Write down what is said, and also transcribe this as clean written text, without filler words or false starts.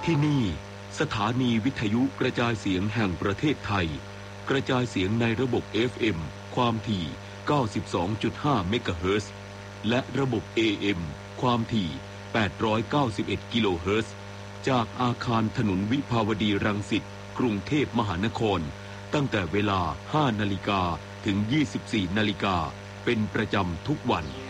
ที่นี่สถานีวิทยุกระจายเสียงแห่งประเทศไทยกระจายเสียงในระบบ FM ความถี่ 92.5 เมกะเฮิรตซ์และระบบ AM ความถี่ 891 กิโลเฮิรตซ์จากอาคารถนนวิภาวดีรังสิตกรุงเทพมหานครตั้งแต่เวลา 5 นาฬิกาถึง 24 นาฬิกาเป็นประจำทุกวัน